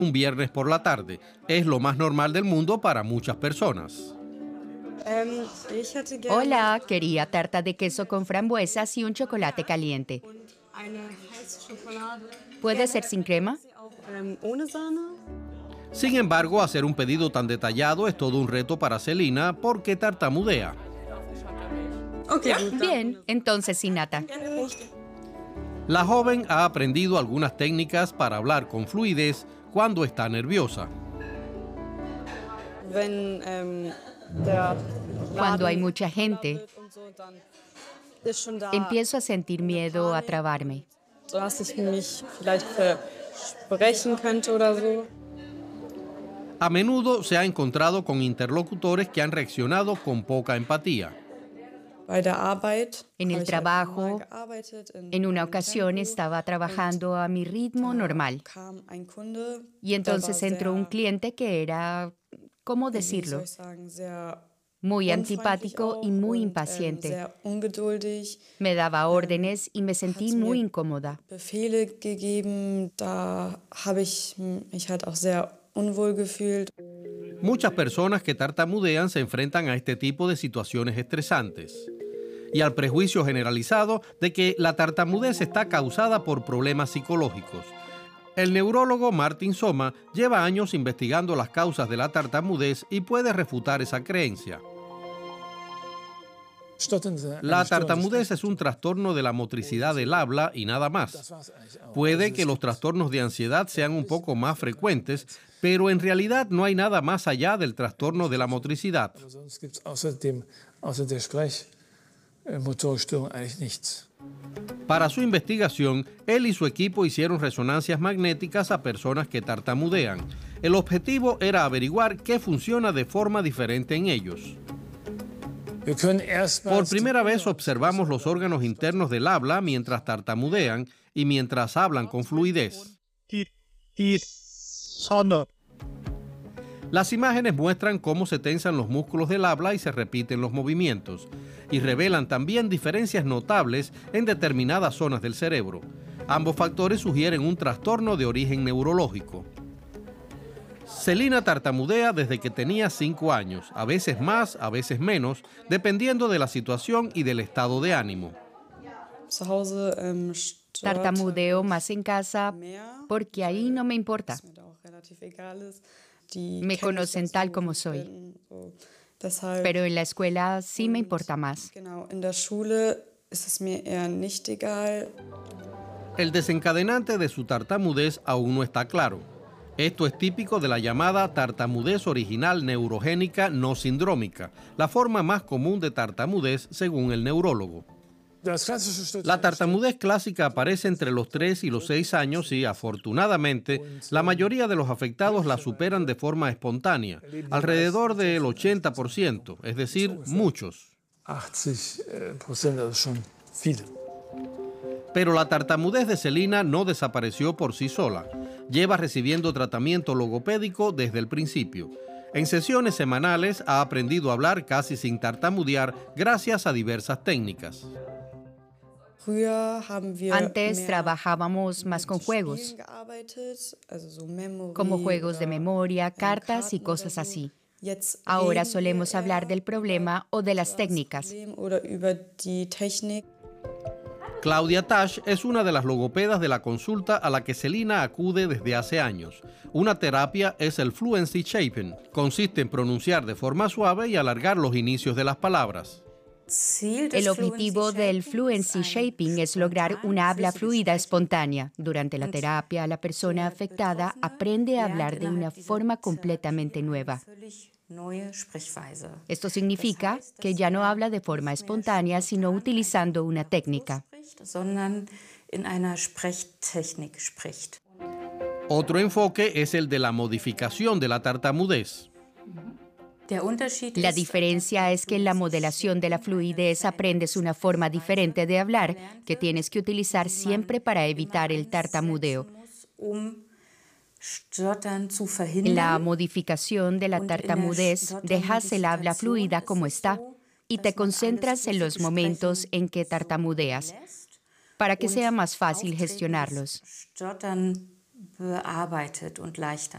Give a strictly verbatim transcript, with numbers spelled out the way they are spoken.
Un viernes por la tarde es lo más normal del mundo para muchas personas. Hola, quería tarta de queso con frambuesas y un chocolate caliente. ¿Puede ser sin crema? Sin embargo, hacer un pedido tan detallado es todo un reto para Celina porque tartamudea. Bien, entonces sin nata. La joven ha aprendido algunas técnicas para hablar con fluidez cuando está nerviosa. Cuando hay mucha gente, empiezo a sentir miedo a trabarme. A menudo se ha encontrado con interlocutores que han reaccionado con poca empatía. En el trabajo, en una ocasión estaba trabajando a mi ritmo normal. Y entonces entró un cliente que era, ¿cómo decirlo?, muy antipático y muy impaciente. Me daba órdenes y me sentí muy incómoda. Muchas personas que tartamudean se enfrentan a este tipo de situaciones estresantes y al prejuicio generalizado de que la tartamudez está causada por problemas psicológicos. El neurólogo Martin Soma lleva años investigando las causas de la tartamudez y puede refutar esa creencia. La tartamudez es un trastorno de la motricidad del habla y nada más. Puede que los trastornos de ansiedad sean un poco más frecuentes, pero en realidad no hay nada más allá del trastorno de la motricidad. Para su investigación, él y su equipo hicieron resonancias magnéticas a personas que tartamudean. El objetivo era averiguar qué funciona de forma diferente en ellos. Por primera vez observamos los órganos internos del habla mientras tartamudean y mientras hablan con fluidez. Las imágenes muestran cómo se tensan los músculos del habla y se repiten los movimientos, y revelan también diferencias notables en determinadas zonas del cerebro. Ambos factores sugieren un trastorno de origen neurológico. Celina tartamudea desde que tenía cinco años, a veces más, a veces menos, dependiendo de la situación y del estado de ánimo. Tartamudeo más en casa porque ahí no me importa. Me conocen tal como soy. Pero en la escuela sí me importa más. El desencadenante de su tartamudez aún no está claro. Esto es típico de la llamada tartamudez original neurogénica no sindrómica, la forma más común de tartamudez según el neurólogo. La tartamudez clásica aparece entre los tres y los seis años y, afortunadamente, la mayoría de los afectados la superan de forma espontánea, alrededor del ochenta por ciento, es decir, muchos. Pero la tartamudez de Celina no desapareció por sí sola. Lleva recibiendo tratamiento logopédico desde el principio. En sesiones semanales ha aprendido a hablar casi sin tartamudear gracias a diversas técnicas. Antes trabajábamos más con juegos, como juegos de memoria, cartas y cosas así. Ahora solemos hablar del problema o de las técnicas. Claudia Tasch es una de las logopedas de la consulta a la que Celina acude desde hace años. Una terapia es el Fluency Shaping. Consiste en pronunciar de forma suave y alargar los inicios de las palabras. El objetivo del Fluency Shaping es lograr una habla fluida espontánea. Durante la terapia, la persona afectada aprende a hablar de una forma completamente nueva. Esto significa que ya no habla de forma espontánea, sino utilizando una técnica. Otro enfoque es el de la modificación de la tartamudez. La diferencia es que en la modelación de la fluidez aprendes una forma diferente de hablar que tienes que utilizar siempre para evitar el tartamudeo. En la modificación de la tartamudez, dejas el habla fluida como está y te concentras en los momentos en que tartamudeas, para que sea más fácil gestionarlos.